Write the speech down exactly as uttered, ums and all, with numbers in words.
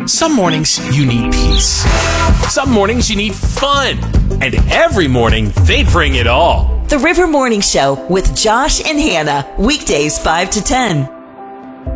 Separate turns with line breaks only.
Some mornings you need peace. Some mornings you need fun. And every morning they bring it all.
The River Morning Show with Josh and Hannah. Weekdays five to ten.